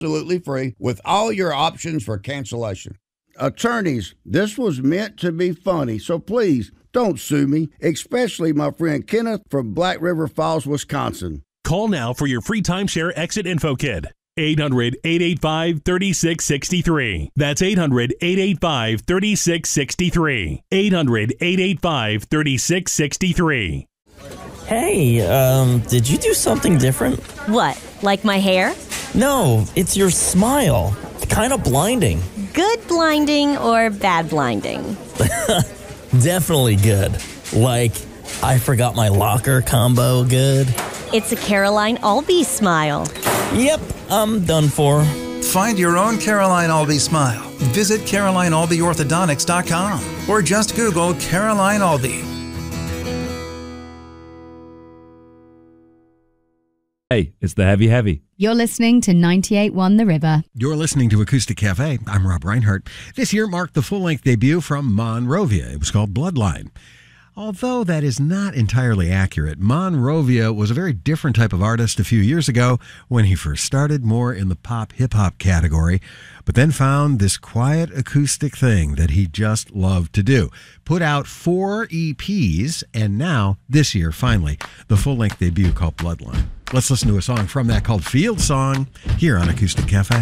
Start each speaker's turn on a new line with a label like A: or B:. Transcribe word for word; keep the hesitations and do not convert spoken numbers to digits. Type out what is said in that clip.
A: absolutely free with all your options for cancellation. Attorneys, this was meant to be funny, so please don't sue me, especially my friend Kenneth from Black River Falls, Wisconsin.
B: Call now for your free timeshare exit info kit. eight hundred, eight eight five, three six six three. That's eight hundred, eight eight five, three six six three. eight hundred, eight eight five, three six six three.
C: Hey, um, did you do something different?
D: What, like my hair?
C: No, it's your smile. Kind of blinding.
D: Good blinding or bad blinding?
C: Definitely good. Like, I forgot my locker combo good.
D: It's a Caroline Albee smile.
C: Yep, I'm done for.
E: Find your own Caroline Albee smile. Visit Caroline Albee Orthodontics dot com or just Google Caroline Albee.
F: Hey, it's the Heavy Heavy.
G: You're listening to ninety-eight point one The River.
H: You're listening to Acoustic Cafe. I'm Rob Reinhardt. This year marked the full-length debut from Monrovia. It was called Bloodline. Although that is not entirely accurate, Monrovia was a very different type of artist a few years ago when he first started, more in the pop hip-hop category, but then found this quiet acoustic thing that he just loved to do. Put out four E Ps, and now, this year, finally, the full-length debut called Bloodline. Let's listen to a song from that called Field Song here on Acoustic Cafe.